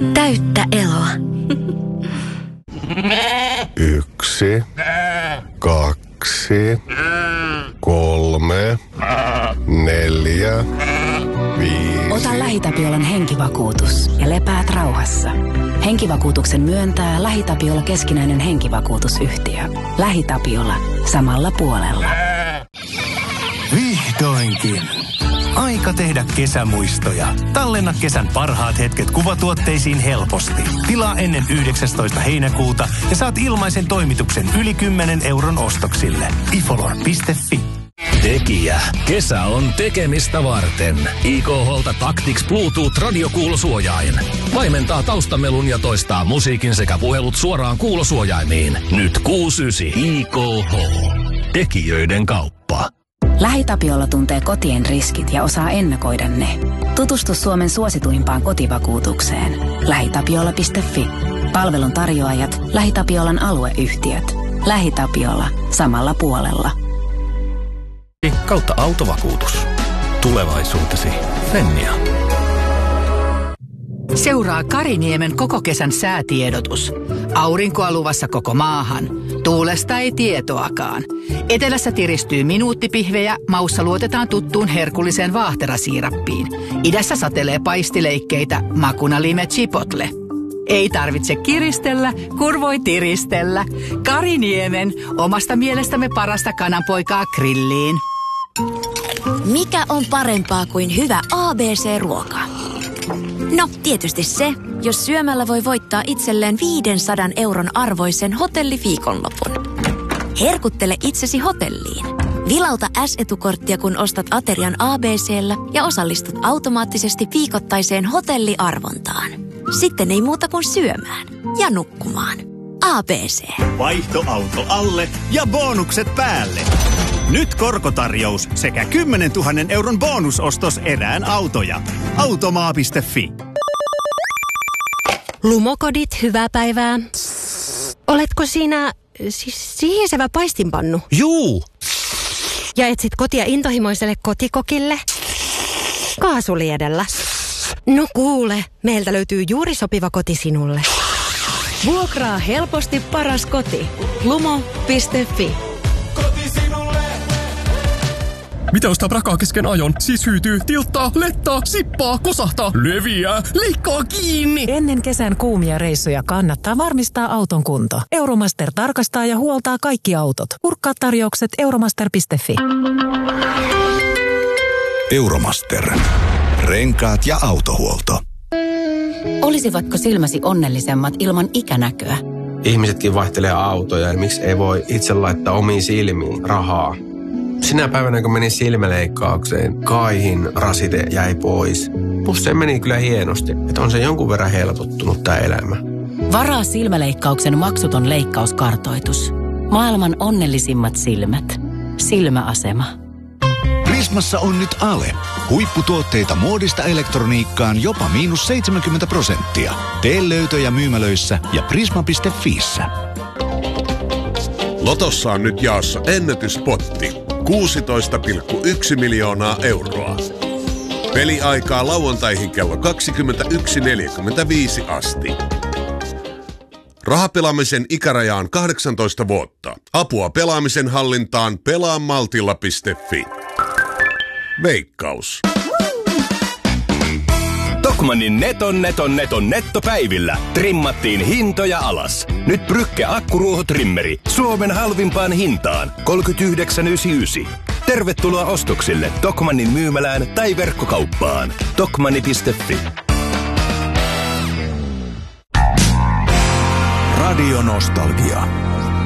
Täyttä eloa. 1, 2, 3, 4, 5. Ota LähiTapiolan henkivakuutus ja lepäät rauhassa. Henkivakuutuksen myöntää LähiTapiola keskinäinen henkivakuutusyhtiö. LähiTapiola. Samalla puolella. Vihdoinkin. Aika tehdä kesämuistoja. Tallenna kesän parhaat hetket kuvatuotteisiin helposti. Tilaa ennen 19. heinäkuuta ja saat ilmaisen toimituksen yli 10 € ostoksille. ifolor.fi. Tekijä. Kesä on tekemistä varten. IKH:lta Tactics Bluetooth-radiokuulosuojain. Vaimentaa taustamelun ja toistaa musiikin sekä puhelut suoraan kuulosuojaimiin. Nyt 69 IKH. Tekijöiden kauppa. LähiTapiola tuntee kotien riskit ja osaa ennakoida ne. Tutustu Suomen suosituimpaan kotivakuutukseen. LähiTapiola.fi. Palvelun tarjoajat, LähiTapiolan alueyhtiöt. LähiTapiola. Samalla puolella. Kautta autovakuutus. Tulevaisuutesi. Fennia. Seuraa Kariniemen koko kesän säätiedotus. Aurinkoa luvassa koko maahan. Tuulesta ei tietoakaan. Etelässä tiristyy minuuttipihvejä, maussa luotetaan tuttuun herkulliseen vaahterasiirappiin. Idässä satelee paistileikkeitä, makuna lime chipotle. Ei tarvitse kiristellä, kun voi tiristellä. Kariniemen, omasta mielestämme parasta kananpoikaa grilliin. Mikä on parempaa kuin hyvä ABC-ruoka? No, tietysti se, jos syömällä voi voittaa itselleen 500 € arvoisen hotelliviikonlopun. Herkuttele itsesi hotelliin. Vilauta S-etukorttia, kun ostat aterian ABC:llä ja osallistut automaattisesti viikoittaiseen hotelliarvontaan. Sitten ei muuta kuin syömään ja nukkumaan. ABC. Vaihtoauto alle ja bonukset päälle. Nyt korkotarjous sekä 10 000 € bonusostos erään autoja. Automaa.fi. Lumokodit, hyvää päivää. Oletko sinä siis sihisevä paistinpannu? Juu! Ja etsit kotia intohimoiselle kotikokille? Kaasuliedellä. No kuule, meiltä löytyy juuri sopiva koti sinulle. Vuokraa helposti paras koti. Lumo.fi. Mitä ostaa prakaa kesken ajon? Siis hyytyy, tilttaa, lettaa, sippaa, kosahtaa, leviää, leikkaa kiinni. Ennen kesän kuumia reissuja kannattaa varmistaa auton kunto. Euromaster tarkastaa ja huoltaa kaikki autot. Kurkkaa tarjoukset euromaster.fi. Euromaster. Renkaat ja autohuolto. Olisivatko silmäsi onnellisemmat ilman ikänäköä? Ihmisetkin vaihtelee autoja ja miksi ei voi itse laittaa omiin silmiin rahaa? Sinä päivänä, kun menin silmäleikkaukseen, kaihin rasite jäi pois. Musta se meni kyllä hienosti, että on se jonkun verran helpottunut tää elämä. Varaa silmäleikkauksen maksuton leikkauskartoitus. Maailman onnellisimmat silmät. Silmäasema. Prismassa on nyt ale. Huipputuotteita muodista elektroniikkaan jopa -70%. Tee löytöjä myymälöissä ja prisma.fiissä. Lotossa on nyt jaossa ennätyspotti. 16,1 miljoonaa euroa. Peliaikaa lauantaihin kello 21.45 asti. Rahapelaamisen ikäraja on 18 vuotta. Apua pelaamisen hallintaan pelaamaltilla.fi. Veikkaus. Tokmannin nettopäivillä trimmattiin hintoja alas. Nyt Brücke akkuruohotrimmeri Suomen halvimpaan hintaan 39,99. Tervetuloa ostoksille Tokmannin myymälään tai verkkokauppaan. Tokmanni.fi. Radio Nostalgia.